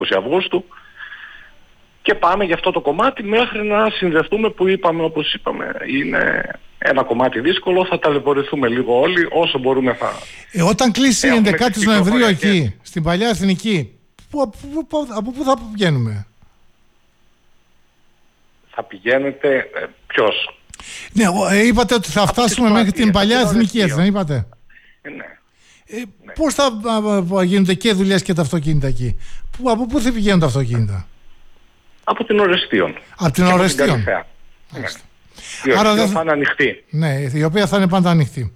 Αυγούστου. Και πάμε για αυτό το κομμάτι μέχρι να συνδεθούμε που είπαμε, όπως είπαμε. Είναι ένα κομμάτι δύσκολο, θα ταλαιπωρηθούμε λίγο όλοι, όσο μπορούμε θα... Όταν κλείσει η 11η Νοεμβρίου εκεί, στην Παλιά Εθνική, από πού θα βγαίνουμε? Θα πηγαίνετε, ποιος? Ναι, είπατε ότι θα φτάσουμε μέχρι την Παλιά Εθνική, έτσι δεν είπατε? Ναι. Πώς θα γίνονται και δουλειές και τα αυτοκίνητα εκεί? Από πού θα πηγαίνουν τα αυτοκίνητα? Από την Ορεστίων. Από την Ορεστίων. Η Ορεστίων θα είναι ανοιχτή. Ναι, η οποία θα είναι πάντα ανοιχτή.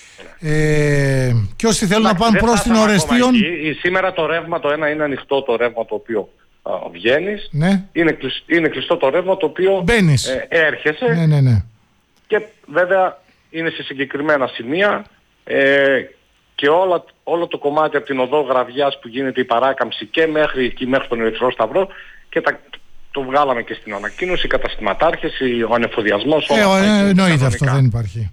Και όσοι θέλουν να πάνε προς την Ορεστίων... Σήμερα το ρεύμα, το ένα είναι ανοιχτό, το ρεύμα το οποίο βγαίνεις. Ναι. Είναι κλειστό το ρεύμα το οποίο έρχεσαι. Ναι. Και βέβαια είναι σε συγκεκριμένα σημεία και όλο το κομμάτι από την οδό Γραβιάς που γίνεται η παράκαμψη και μέχρι εκεί, μέχρι τον Ερυθρό Σταυρό, και το βγάλαμε και στην ανακοίνωση, οι καταστηματάρχες, ο ανεφοδιασμός, εννοείται αυτό, δεν υπάρχει.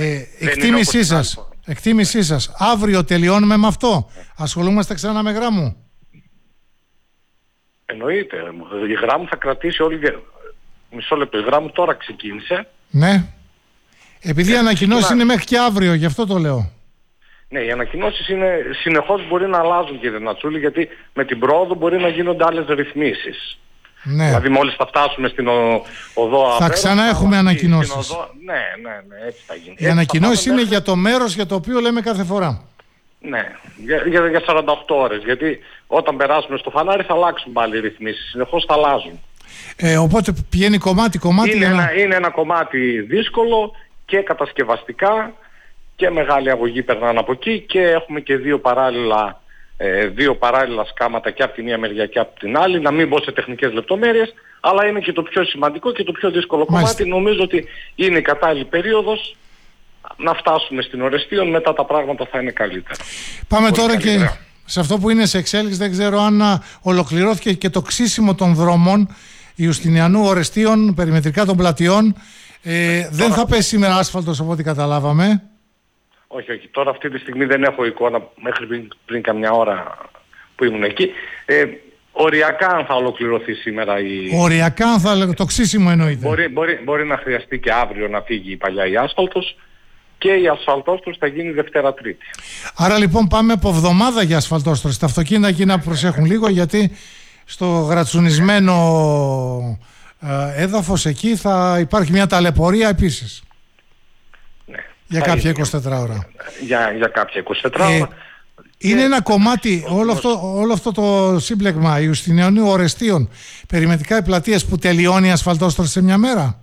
Εκτίμησή σας, αύριο τελειώνουμε με αυτό? Ασχολούμαστε ξανά με Γράμμου? Εννοείται. Η Γράμμου θα κρατήσει όλη... Μισό λεπτό, η Γράμμου τώρα ξεκίνησε. Ναι. Επειδή οι ανακοινώσεις είναι μέχρι και αύριο, γι' αυτό το λέω. Ναι, οι ανακοινώσεις είναι, συνεχώς μπορεί να αλλάζουν, κύριε Νατσούλη, γιατί με την πρόοδο μπορεί να γίνονται άλλες ρυθμίσεις. Ναι. Δηλαδή μόλις θα φτάσουμε στην οδό θα ξανά έχουμε ανακοινώσεις. Ναι, έτσι θα γίνει. Οι ανακοινώσεις είναι για το μέρος για το οποίο λέμε κάθε φορά. Ναι, για 48 ώρες, γιατί όταν περάσουμε στο φανάρι θα αλλάξουν πάλι οι ρυθμίσεις, συνεχώς θα αλλάζουν. Οπότε πηγαίνει κομμάτι. Είναι ένα κομμάτι δύσκολο και κατασκευαστικά και μεγάλη αγωγή περνάνε από εκεί και έχουμε και δύο παράλληλα σκάματα και από τη μία μεριά και από την άλλη. Να μην πω σε τεχνικές λεπτομέρειες, αλλά είναι και το πιο σημαντικό και το πιο δύσκολο κομμάτι. Νομίζω ότι είναι η κατάλληλη περίοδος να φτάσουμε στην Ορεστίων, μετά τα πράγματα θα είναι καλύτερα. Πάμε τώρα και σε αυτό που είναι σε εξέλιξη. Δεν ξέρω αν ολοκληρώθηκε και το ξύσιμο των δρόμων Ιουστινιανού, Ορεστίων, περιμετρικά των πλατιών. Δεν θα πέσει σήμερα άσφαλτος από ό,τι καταλάβαμε. Όχι. Τώρα αυτή τη στιγμή δεν έχω εικόνα, μέχρι πριν καμιά ώρα που ήμουν εκεί. Οριακά θα ολοκληρωθεί σήμερα Οριακά το ξύσιμο εννοείται. Μπορεί να χρειαστεί και αύριο να φύγει η παλιά η άσφαλτος και η ασφαλτόστρωση θα γίνει Δευτέρα Τρίτη. Άρα λοιπόν πάμε από εβδομάδα για ασφαλτόστρωση. Τα αυτοκίνητα εκεί να προσέχουν λίγο, γιατί στο γρατσουνισμένο έδαφος εκεί θα υπάρχει μια ταλαιπωρία επίσης. Για κάποια 24 ώρα. Για κάποια 24 ώρα. Είναι ένα κομμάτι, όλο αυτό το σύμπλεγμα Ιουστινιανού Ορεστίων, περιμετρικά οι πλατείες, που τελειώνει η ασφαλτόστρωση σε μια μέρα.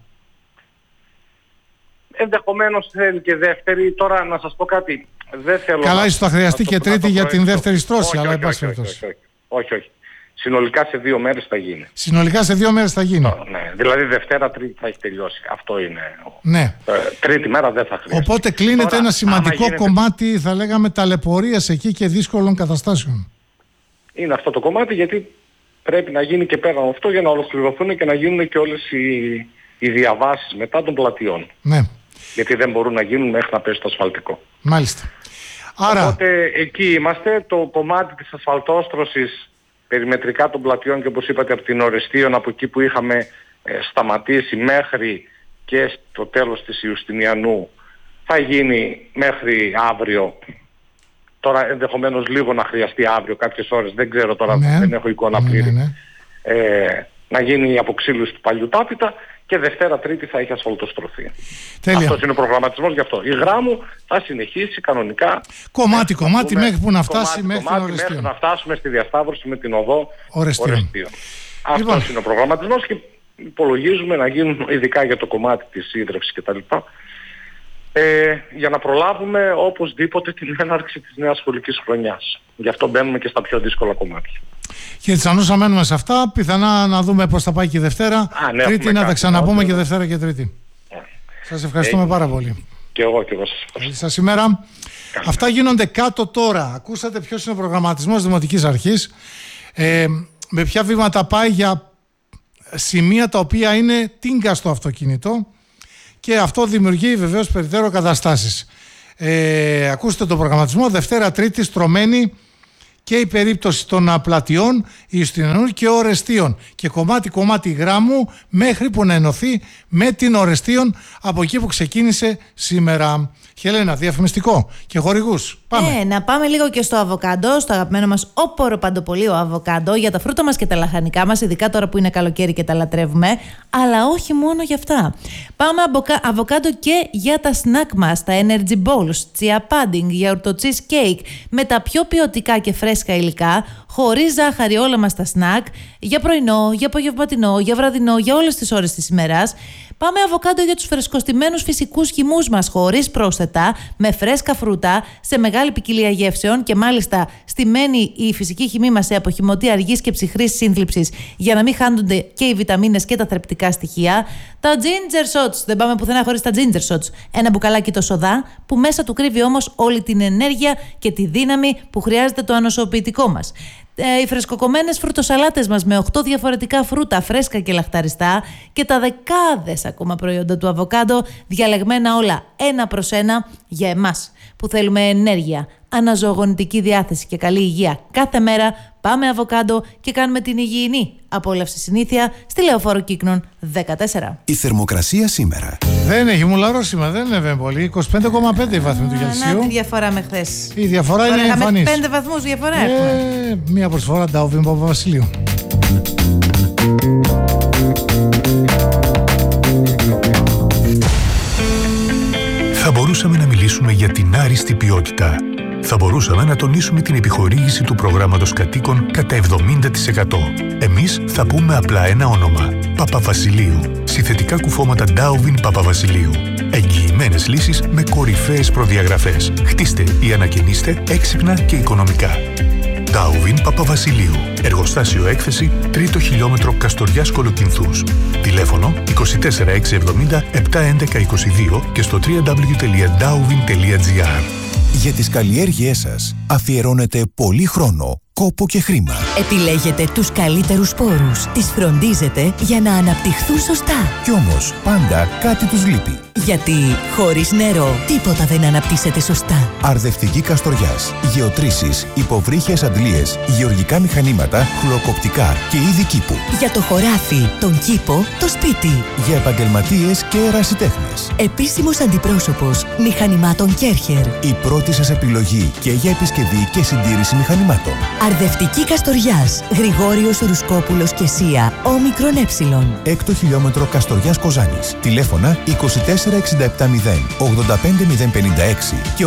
Ενδεχομένως θέλει και δεύτερη. Τώρα να σας πω κάτι. Δεν θέλω. Καλά, ίσως θα χρειαστεί και τρίτη για την δεύτερη στρώση, αλλά εν πάση περιπτώσει. Όχι. Συνολικά σε 2 μέρες θα γίνει. Συνολικά σε 2 μέρες θα γίνει. Ναι, δηλαδή Δευτέρα, Τρίτη θα έχει τελειώσει. Αυτό είναι. Ναι. Τρίτη μέρα δεν θα χρειαστεί. Οπότε κλείνεται ένα σημαντικό κομμάτι, θα λέγαμε, ταλαιπωρίας εκεί και δύσκολων καταστάσεων. Είναι αυτό το κομμάτι, γιατί πρέπει να γίνει και πέρα από αυτό για να ολοκληρωθούν και να γίνουν και όλες οι διαβάσεις μετά των πλατιών. Ναι. Γιατί δεν μπορούν να γίνουν μέχρι να πέσει το ασφαλτικό. Μάλιστα. Οπότε εκεί είμαστε. Το κομμάτι της ασφαλτόστρωσης περιμετρικά των πλατιών και όπως είπατε από την Ορεστίων, από εκεί που είχαμε σταματήσει μέχρι και στο τέλος της Ιουστινιανού, θα γίνει μέχρι αύριο. Τώρα ενδεχομένως λίγο να χρειαστεί αύριο κάποιες ώρες, δεν ξέρω τώρα, δεν έχω εικόνα πλήρη. Να γίνει η αποξύλωση του παλιού τάπητα και Δευτέρα Τρίτη θα έχει ασφαλτοστρωθεί. Αυτός είναι ο προγραμματισμός γι' αυτό. Η Γράμμου θα συνεχίσει κανονικά. Κομμάτι μέχρι που να φτάσει μέχρι την Ορεστίων. Μέχρι να φτάσουμε στη διασταύρωση με την οδό Ορεστίων. Αυτός είναι ο προγραμματισμός και υπολογίζουμε να γίνουν, ειδικά για το κομμάτι της ίδρευσης κτλ. Για να προλάβουμε οπωσδήποτε την έναρξη της νέας σχολικής χρονιάς. Γι' αυτό μπαίνουμε και στα πιο δύσκολα κομμάτια. Και έτσι αν μένουμε σε αυτά, πιθανά να δούμε πώς θα πάει και η Δευτέρα. Τρίτη να τα ξαναπούμε και Δευτέρα και Τρίτη. Σας ευχαριστούμε πάρα πολύ. Και εγώ σας ευχαριστώ. Καλή σας ημέρα. Αυτά γίνονται κάτω τώρα. Ακούσατε ποιος είναι ο προγραμματισμός Δημοτικής Αρχής. Με ποια βήματα πάει για σημεία τα οποία είναι τίνκα στο αυτοκίνητο. Και αυτό δημιουργεί βεβαίως περαιτέρω καταστάσεις. Ακούστε τον προγραμματισμό. Δευτέρα Τρίτη στρωμένη και η περίπτωση των πλατιών, Ιουστινιανού και Ορεστίων. Και κομμάτι Γράμμου μέχρι που να ενωθεί με την Ορεστίων από εκεί που ξεκίνησε σήμερα. Χελένα, διαφημιστικό και χορηγούς. Πάμε. Να πάμε λίγο και στο αβοκάντο, στο αγαπημένο μας οποροπαντοπολείο αβοκάντο, για τα φρούτα μας και τα λαχανικά μας, ειδικά τώρα που είναι καλοκαίρι και τα λατρεύουμε, αλλά όχι μόνο για αυτά. Πάμε αβοκάντο και για τα σνακ μας, τα energy balls, chia pudding, γιαουρτο cheese cake, με τα πιο ποιοτικά και φρέσκα υλικά, χωρίς ζάχαρη όλα μας τα σνακ, για πρωινό, για απογευματινό, για βραδινό, για όλες τις ώρες της ημέρας. Πάμε αβοκάντο για τους φρεσκοστημένους φυσικούς χυμούς μας, χωρίς πρόσθετα, με φρέσκα φρούτα, σε μεγάλη ποικιλία γεύσεων και μάλιστα στημένη η φυσική χυμή μας σε αποχυμωτή αργής και ψυχρής σύνθλιψης για να μην χάνονται και οι βιταμίνες και τα θρεπτικά στοιχεία. Τα ginger shots, δεν πάμε πουθενά χωρίς τα ginger shots. Ένα μπουκαλάκι το σοδά που μέσα του κρύβει όμως όλη την ενέργεια και τη δύναμη που χρειάζεται το ανοσοποιητικό μας. Οι φρεσκοκομμένες φρουτοσαλάτες μας με 8 διαφορετικά φρούτα, φρέσκα και λαχταριστά, και τα δεκάδες ακόμα προϊόντα του αβοκάντο, διαλεγμένα όλα ένα προς ένα για εμάς που θέλουμε ενέργεια, αναζωογονητική διάθεση και καλή υγεία κάθε μέρα. Πάμε αβοκάντο και κάνουμε την υγιεινή απόλαυση συνήθεια στη Λεωφόρο Κύκνων 14. Η θερμοκρασία σήμερα. Δεν έχει μουλαρώσιμα, δεν είναι πολύ. 25,5 η βαθμοί του Κελσίου. Να τη διαφορά με χθες. Η διαφορά είναι εμφανής. 5 βαθμούς διαφορά έχουμε. Μία προσφορά Ντάουβιν Παπαβασιλείου. Θα μπορούσαμε να μιλήσουμε για την άριστη ποιότητα. Θα μπορούσαμε να τονίσουμε την επιχορήγηση του προγράμματος κατοίκων κατά 70%. Εμείς θα πούμε απλά ένα όνομα. Παπαβασιλείου. Συνθετικά κουφώματα Ντάουβιν Παπαβασιλείου. Εγγυημένες λύσεις με κορυφαίες προδιαγραφές. Χτίστε ή ανακαινίστε έξυπνα και οικονομικά. Ντάουβιν Παπαβασιλείου. Εργοστάσιο έκθεση 3ο χιλιόμετρο Καστοριάς Κολοκυνθούς. Τηλέφωνο 24670 71122 και στο www.dauvin.gr. Για τις καλλιέργειές σας αφιερώνετε πολύ χρόνο, κόπο και χρήμα. Επιλέγετε τους καλύτερους σπόρους. Τις φροντίζετε για να αναπτυχθούν σωστά. Κι όμως πάντα κάτι τους λείπει. Γιατί χωρίς νερό τίποτα δεν αναπτύσσεται σωστά. Αρδευτική Καστοριάς, γεωτρήσεις, υποβρύχιες αντλίες, γεωργικά μηχανήματα, χλωκοπτικά και είδη κήπου. Για το χωράφι, τον κήπο, το σπίτι. Για επαγγελματίες και ερασιτέχνες. Επίσημος αντιπρόσωπος μηχανημάτων Κέρχερ. Η πρώτη σας επιλογή και για επισκευή και συντήρηση μηχανημάτων. Αρδευτική Καστοριάς, Γρηγόριος Ρουσκόπουλος και Σία, όμικρον έψιλον. 6ο χιλιόμετρο Καστοριάς Κοζάνης. Τηλέφωνα 24670 85056 και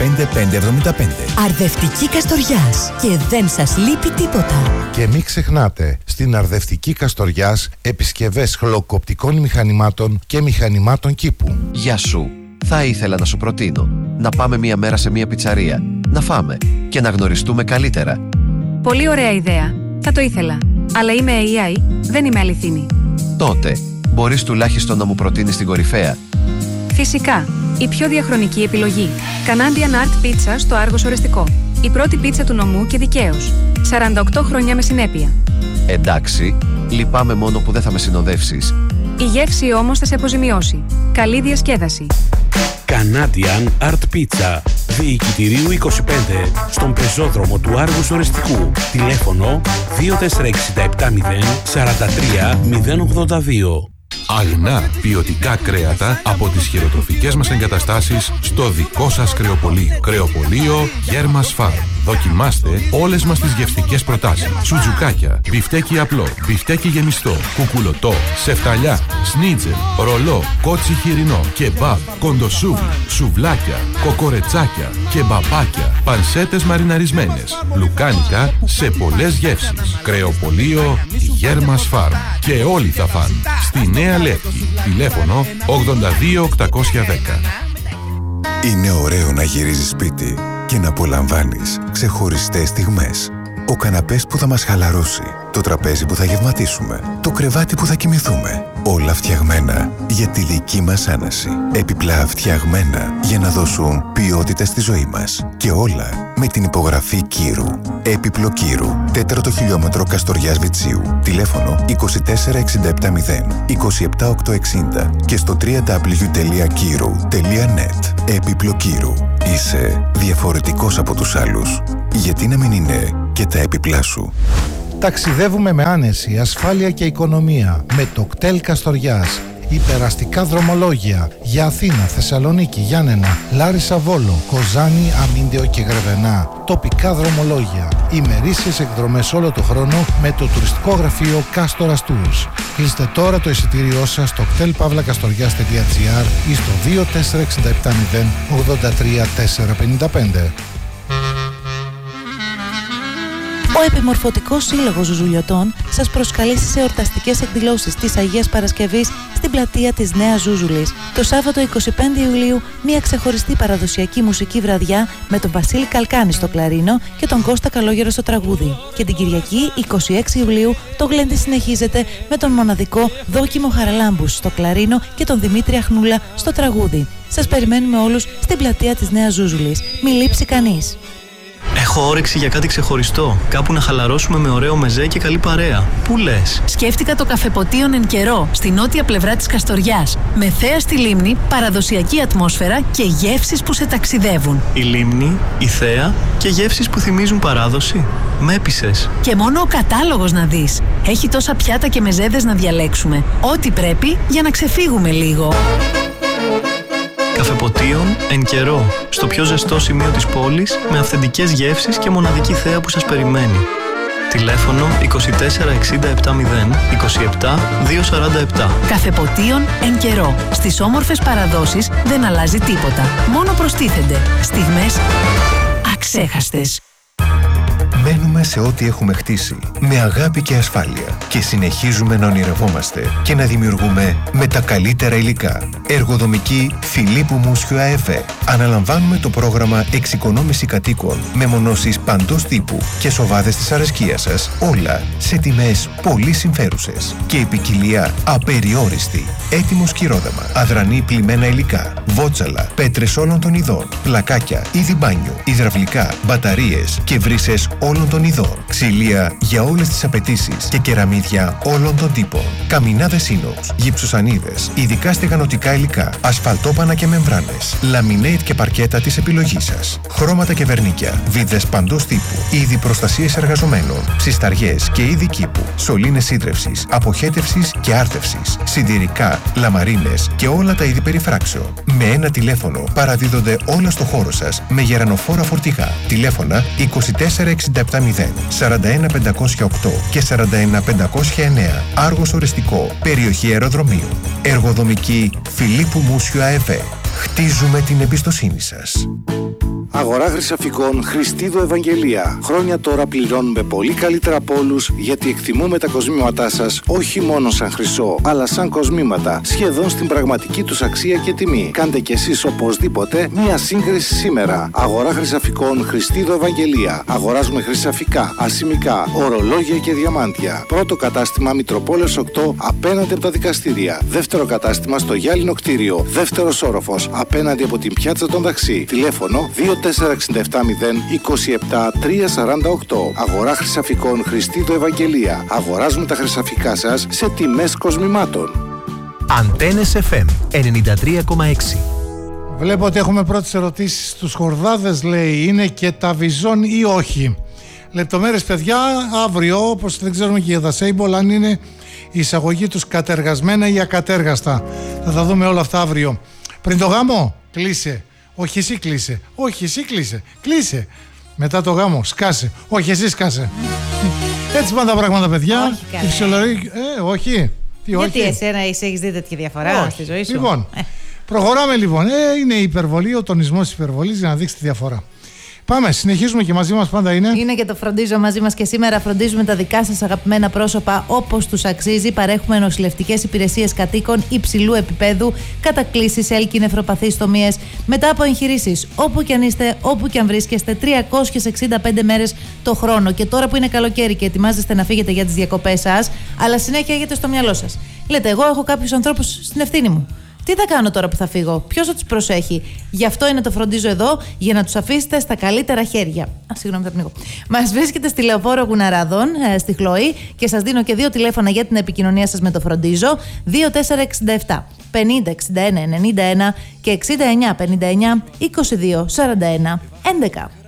85575. Αρδευτική Καστοριάς. Και δεν σας λείπει τίποτα. Και μην ξεχνάτε, στην Αρδευτική Καστοριάς επισκευές χλωκοπτικών μηχανημάτων και μηχανημάτων κήπου. Γεια σου. Θα ήθελα να σου προτείνω να πάμε μία μέρα σε μία πιτσαρία, να φάμε και να γνωριστούμε καλύτερα. Πολύ ωραία ιδέα. Θα το ήθελα. Αλλά είμαι AI, δεν είμαι αληθινή. Τότε, μπορείς τουλάχιστον να μου προτείνεις την κορυφαία. Φυσικά. Η πιο διαχρονική επιλογή. Canadian Art Pizza στο Άργος Ορεστικό. Η πρώτη πίτσα του νομού και δικαίως. 48 χρόνια με συνέπεια. Εντάξει, λυπάμαι μόνο που δεν θα με συνοδεύσεις. Η γεύση όμως θα σε αποζημιώσει. Καλή διασκέδαση. Canadian Art Pizza. Διοικητηρίου 25. Στον πεζόδρομο του Άργους Ορεστικού. Τηλέφωνο 24670 43 082. Αγνά ποιοτικά κρέατα από τις χειροτροφικές μας εγκαταστάσεις στο δικό σας κρεοπωλείο. Κρεοπωλείο Γέρμας Φαρμ. Δοκιμάστε όλες μας τις γευστικές προτάσεις. Σουτζουκάκια, μπιφτέκι απλό, μπιφτέκι γεμιστό, κουκουλωτό, σεφταλιά, σνίτζελ, ρολό, κότσι χοιρινό, κεμπάμπ, κοντοσούβλι, σουβλάκια, κοκορετσάκια, κεμπαπάκια, πανσέτες μαριναρισμένες, λουκάνικα σε πολλές γεύσεις. Κρεοπωλείο Γέρμας Φαρμ. Και όλοι θα φαν. Στη Νέα Λεύκη. Τηλέφωνο 82810. Είναι ωραίο να γυρίζεις σπίτι και να απολαμβάνεις ξεχωριστές στιγμές. Ο καναπές που θα μας χαλαρώσει, το τραπέζι που θα γευματίσουμε, το κρεβάτι που θα κοιμηθούμε. Όλα φτιαγμένα για τη δική μας άναση. Επιπλά φτιαγμένα για να δώσουν ποιότητα στη ζωή μας. Και όλα με την υπογραφή Κύρου. Έπιπλο Κύρου. 4ο χιλιόμετρο Καστοριάς Βιτσίου. Τηλέφωνο 24670 27860 και στο www.kiru.net. Έπιπλο Κύρου. Είσαι διαφορετικός από τους άλλους. Γιατί να μην είναι και τα επιπλά σου. Ταξιδεύουμε με άνεση, ασφάλεια και οικονομία με το κτέλ Καστοριάς. Υπεραστικά δρομολόγια για Αθήνα, Θεσσαλονίκη, Γιάννενα, Λάρισα, Βόλο, Κοζάνη, Αμίντεο και Γρεβενά. Τοπικά δρομολόγια. Ημερήσιες εκδρομές όλο το χρόνο με το τουριστικό γραφείο Κάστορας Tours. Κλείστε τώρα το εισιτήριό σας στο ktelpavlakastorias.gr ή στο 24670 83455. Ο Επιμορφωτικός Σύλλογος Ζουζουλιωτών σας προσκαλεί στις εορταστικές εκδηλώσεις της Αγίας Παρασκευής στην πλατεία της Νέας Ζούζουλης. Το Σάββατο 25 Ιουλίου, μια ξεχωριστή παραδοσιακή μουσική βραδιά με τον Βασίλη Καλκάνη στο κλαρίνο και τον Κώστα Καλόγερο στο τραγούδι. Και την Κυριακή 26 Ιουλίου, το γλέντι συνεχίζεται με τον μοναδικό Δόκιμο Χαραλάμπους στο κλαρίνο και τον Δημήτρη Αχνούλα στο τραγούδι. Σας περιμένουμε όλους στην πλατεία της Νέας Ζούζουλης. Μη λείψει κανείς. Έχω όρεξη για κάτι ξεχωριστό. Κάπου να χαλαρώσουμε με ωραίο μεζέ και καλή παρέα. Πού λες? Σκέφτηκα το Καφεποτίον Εν Καιρό, στη νότια πλευρά της Καστοριάς. Με θέα στη λίμνη, παραδοσιακή ατμόσφαιρα και γεύσεις που σε ταξιδεύουν. Η λίμνη, η θέα και γεύσεις που θυμίζουν παράδοση. Με έπεισες. Και μόνο ο κατάλογος να δεις. Έχει τόσα πιάτα και μεζέδες να διαλέξουμε. Ό,τι πρέπει για να ξεφύγουμε λίγο. Καφεποτίον Εν Καιρό, στο πιο ζεστό σημείο της πόλης, με αυθεντικές γεύσεις και μοναδική θέα που σας περιμένει. Τηλέφωνο 24 60 70 27 247. Καφεποτίον Εν Καιρό. Στις όμορφες παραδόσεις δεν αλλάζει τίποτα. Μόνο προστίθενται στιγμές αξέχαστες. Μένουμε σε ό,τι έχουμε χτίσει, με αγάπη και ασφάλεια και συνεχίζουμε να ονειρευόμαστε και να δημιουργούμε με τα καλύτερα υλικά. Εργοδομική Φιλίππου Μούσιου ΑΕΒ. Αναλαμβάνουμε το πρόγραμμα εξοικονόμηση κατοίκων με μονώσεις παντός τύπου και σοβάδες της αρεσκίας σας, όλα σε τιμές πολύ συμφέρουσες και η ποικιλία απεριόριστη. Έτοιμο σκυρόδεμα, αδρανή πλημμένα υλικά, βότσαλα, πέτρες όλων των ειδών, πλακάκια, είδη μπάνιου, υδραυλικά, μπαταρίες και βρύσες όλων των ειδών, ξυλία για όλες τις απαιτήσεις και κεραμίδια όλων των τύπων, καμινάδες ίνοξ, γυψοσανίδες, ειδικά στεγανοτικά υλικά, ασφαλτόπανα και μεμβράνες, λαμινέιτ και παρκέτα της επιλογής σας, χρώματα και βερνίκια, βίδες παντός τύπου, είδη προστασίες εργαζομένων, ψισταριές και είδη κήπου, σωλήνες σύντρευσης, αποχέτευσης και άρτευσης, συντηρικά, λαμαρίνες και όλα τα είδη περιφράξεων. Με ένα τηλέφωνο παραδίδονται όλα στο χώρο σας με γερανοφόρα φορτηγά. Τηλέφωνα 24670 41508 και 41509. Άργος Οριστικό, περιοχή αεροδρομίου. Εργοδομική Φιλίππου Μούσιου ΑΕΒ. Χτίζουμε την εμπιστοσύνη σας. Αγορά χρυσαφικών Χριστίδο Ευαγγελία. Χρόνια τώρα πληρώνουμε πολύ καλύτερα από όλους, γιατί εκτιμούμε τα κοσμήματά σας όχι μόνο σαν χρυσό, αλλά σαν κοσμήματα, σχεδόν στην πραγματική τους αξία και τιμή. Κάντε κι εσείς οπωσδήποτε μία σύγκριση σήμερα. Αγορά χρυσαφικών Χριστίδο Ευαγγελία. Αγοράζουμε χρυσαφικά, ασημικά, ορολόγια και διαμάντια. Πρώτο κατάστημα Μητροπόλεως 8 απέναντι από τα δικαστήρια. Δεύτερο κατάστημα στο Γυάλινο κτίριο. Δεύτερος όροφος απέναντι από την πιάτσα των Δαξί. Τηλέφωνο 24670 27 348. Αγορά χρυσαφικών Χριστίδο Ευαγγελία. Αγοράζουμε τα χρυσαφικά σας σε τιμές κοσμημάτων. Αντένες FM 93,6. Βλέπω ότι έχουμε πρώτες ερωτήσεις στους χορδάδες, λέει. Είναι και τα βυζόν ή όχι? Λεπτομέρειες, παιδιά, αύριο, όπως δεν ξέρουμε και για τα Σέιμπολ, αν είναι η εισαγωγή τους κατεργασμένα ή ακατέργαστα. Θα τα δούμε όλα αυτά αύριο. Πριν το γάμο, κλείσε. Όχι εσύ κλείσε. Όχι εσύ κλείσε. Κλείσε. Μετά το γάμο, σκάσε. Όχι εσύ σκάσε. Έτσι πάνε τα πράγματα, παιδιά. Όχι, η φυσιολογική... όχι. Τι, γιατί όχι. εσένα έχεις δει τέτοια διαφορά στη ζωή σου? Λοιπόν, προχωράμε λοιπόν. Είναι η υπερβολή, ο τονισμός της υπερβολής για να δείξει τη διαφορά. Πάμε, συνεχίζουμε και μαζί μας πάντα είναι. Είναι και το φροντίζω μαζί μας και σήμερα φροντίζουμε τα δικά σας αγαπημένα πρόσωπα όπως τους αξίζει. Παρέχουμε νοσηλευτικές υπηρεσίες κατοίκων υψηλού επίπεδου, κατακλήσεις, έλκη, νεφροπαθείς τομίες. Μετά από εγχειρήσεις, όπου κι αν είστε, όπου κι αν βρίσκεστε, 365 μέρες το χρόνο. Και τώρα που είναι καλοκαίρι και ετοιμάζεστε να φύγετε για τις διακοπές σας, αλλά συνέχεια έχετε στο μυαλό σας. Λέτε, εγώ έχω κάποιους ανθρώπους στην ευθύνη μου. Τι θα κάνω τώρα που θα φύγω, ποιος θα τους προσέχει? Γι' αυτό είναι το φροντίζω εδώ, για να τους αφήσετε στα καλύτερα χέρια. Συγγνώμη, θα πνίγω. Μας βρίσκεται στη Λεωφόρο Γουναράδων, στη Χλωή, και σας δίνω και 2 τηλέφωνα για την επικοινωνία σας με το φροντίζω: 2467 50 61 91 και 69 59 22 41 11.